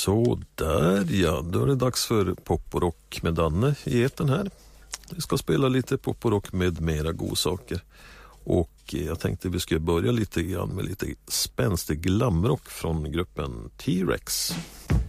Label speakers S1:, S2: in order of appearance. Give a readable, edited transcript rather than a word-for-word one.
S1: Så där ja, då är det dags för pop och rock med Danne i etern här. Vi ska spela lite pop och rock med mera godsaker. Och jag tänkte vi skulle börja lite grann med lite spänstig glamrock från gruppen T-Rex.